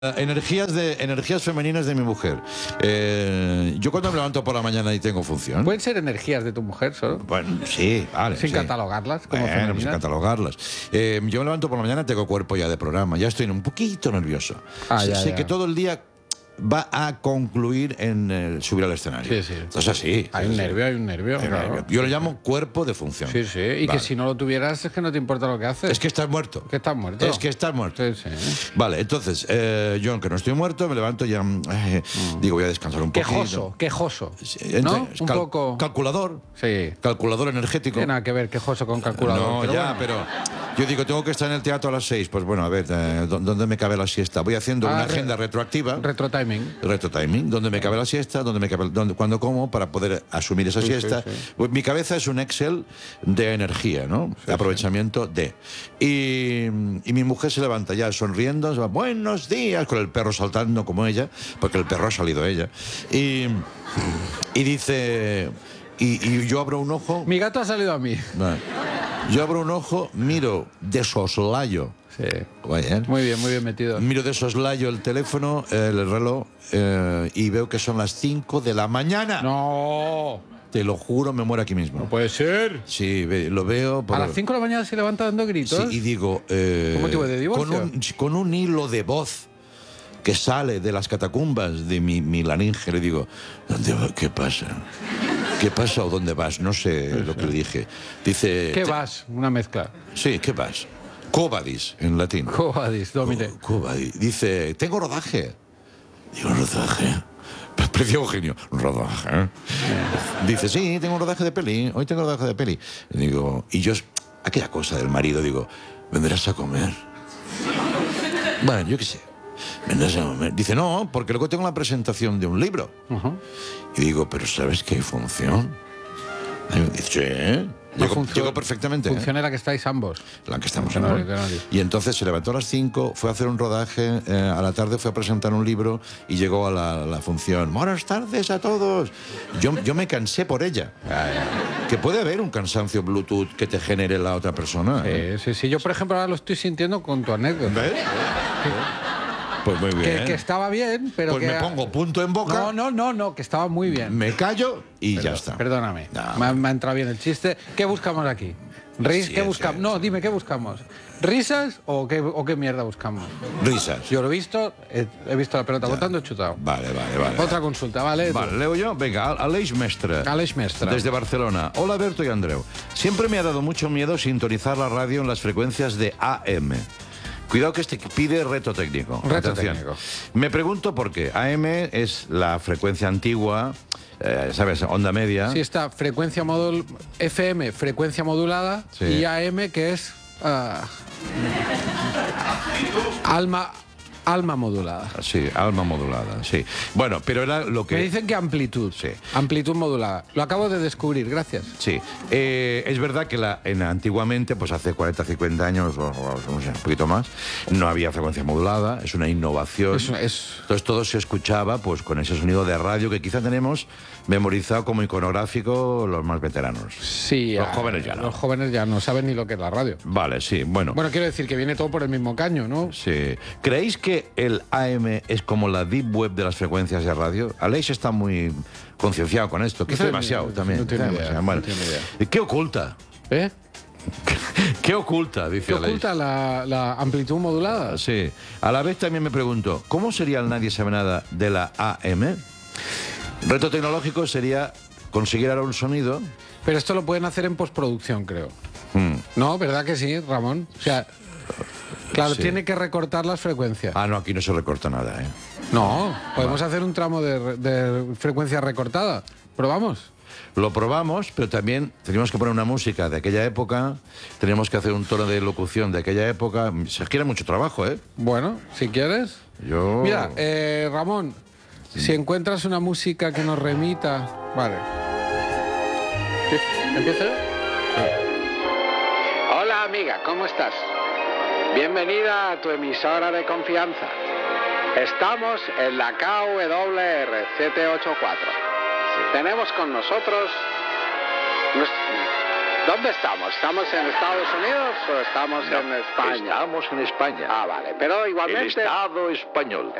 Energías femeninas de mi mujer. Yo cuando me levanto por la mañana y tengo función. ¿Pueden ser energías de tu mujer solo? Bueno, sí, vale. Sin sí. catalogarlas como Bueno, femeninas. sin catalogarlas. Yo me levanto por la mañana, tengo cuerpo ya de programa. Ya estoy un poquito nervioso. Sé que todo el día va a concluir en subir al escenario. Sí, sí. Entonces así. Hay un nervio. Claro. Yo lo llamo cuerpo de función. Sí, sí. Y que si no lo tuvieras es que no te importa lo que haces. Es que estás muerto. Que estás muerto. Es que estás muerto. Sí, sí. Vale, entonces, yo aunque no estoy muerto, me levanto ya, digo, voy a descansar un poquito. Quejoso. ¿No? Un poco... Calculador. Sí. Calculador energético. Tiene nada que ver quejoso con calculador. No, pero ya, bueno. pero yo digo, tengo que estar en el teatro a las 6. Pues bueno, a ver, ¿dónde me cabe la siesta? Voy haciendo una agenda retroactiva. Retrotiming. Donde me cabe la siesta, cuando como, para poder asumir esa siesta. Sí. Pues mi cabeza es un Excel de energía, ¿no? De aprovechamiento de. Y mi mujer se levanta ya sonriendo, se va, buenos días, con el perro saltando como ella, porque el perro ha salido ella. Y dice... Y yo abro un ojo... Mi gato ha salido a mí. Vale. Yo abro un ojo, miro de soslayo. Sí. Vaya, Muy bien metido. Miro de soslayo el teléfono, el reloj, y veo que son las 5 de la mañana. ¡No! Te lo juro, me muero aquí mismo. No puede ser. Sí, lo veo... A las 5 de la mañana se levanta dando gritos. Sí, y digo... ¿Con motivo de divorcio? Con un hilo de voz que sale de las catacumbas de mi laringe, le digo, ¿dónde va? ¿Qué pasa? ¿Qué pasa o dónde vas? No sé lo que le dije. Dice... ¿Qué vas? Una mezcla. Sí, ¿qué vas? Covadis, en latín. Covadis, domine. Covadis. Dice, tengo rodaje. Digo, ¿rodaje? Precio Eugenio, rodaje. Dice, sí, tengo un rodaje de peli. Hoy tengo rodaje de peli. Y digo, y yo, aquella cosa del marido, digo, ¿vendrás a comer? Bueno, yo qué sé. ¿Vendrás a comer? Dice, no, porque luego tengo la presentación de un libro. Y digo, ¿pero sabes que hay función? Y dice, sí. Llegó perfectamente. Función era que estáis ambos. La que estamos ambos. Y entonces se levantó a las 5, fue a hacer un rodaje, a la tarde fue a presentar un libro y llegó a la función. Buenas tardes a todos. Yo me cansé por ella. Que puede haber un cansancio Bluetooth que te genere la otra persona. Sí. Yo, por ejemplo, ahora lo estoy sintiendo con tu anécdota. ¿Ves? Pues muy bien. Que estaba bien, pero pues que... me pongo punto en boca. No, que estaba muy bien. Me callo y ya está. Perdóname. No. Me ha entrado bien el chiste. ¿Qué buscamos aquí? ¿Qué buscamos? No, dime, ¿qué buscamos? ¿Risas o qué mierda buscamos? Risas. Yo lo he visto, he visto la pelota botando, he chutado. Vale. Otra consulta, ¿vale? Vale, leo yo. Venga, Aleix Mestre. Aleix Mestre. Desde Barcelona. Hola, Berto y Andreu. Siempre me ha dado mucho miedo sintonizar la radio en las frecuencias de AM. Cuidado que pide reto técnico. Técnico. Me pregunto por qué. AM es la frecuencia antigua, ¿sabes? Onda media. Sí, está frecuencia FM, frecuencia modulada, sí. Y AM, que es alma modulada. Sí, alma modulada, sí. Bueno, pero era lo que... Me dicen que amplitud. Sí. Amplitud modulada. Lo acabo de descubrir, gracias. Sí. Es verdad que antiguamente, pues hace 40, 50 años, o no sé, un poquito más, no había frecuencia modulada, es una innovación. Entonces todo se escuchaba pues con ese sonido de radio que quizá tenemos memorizado como iconográfico los más veteranos. Sí. Los jóvenes ya no. Los jóvenes ya no saben ni lo que es la radio. Vale, sí, bueno. Bueno, quiero decir que viene todo por el mismo caño, ¿no? Sí. ¿Creéis que el AM es como la deep web de las frecuencias de radio? Aleix está muy concienciado con esto. Quizá demasiado también. No tiene idea. Bueno, ¿qué oculta? ¿Qué oculta? Dice ¿Qué Aleix. oculta la amplitud modulada? Sí. A la vez también me pregunto, ¿cómo sería el Nadie sabe nada de la AM? Reto tecnológico sería conseguir ahora un sonido. Pero esto lo pueden hacer en postproducción, creo. No, ¿verdad que sí, Ramón? O sea, claro, sí. Tiene que recortar las frecuencias. Ah, no, aquí no se recorta nada, ¿eh? No, podemos hacer un tramo de frecuencia recortada. ¿Probamos? Lo probamos, pero también teníamos que poner una música de aquella época, teníamos que hacer un tono de locución de aquella época. Se requiere mucho trabajo, ¿eh? Bueno, si quieres. Mira, Ramón, si encuentras una música que nos remita... Vale. ¿Empieza? Hola, amiga, ¿cómo estás? Bienvenida a tu emisora de confianza. Estamos en la KWR 784. Tenemos con nosotros ¿Dónde estamos? ¿Estamos en Estados Unidos o estamos en España? Estamos en España. Ah, vale. Pero El igualmente... Estado español.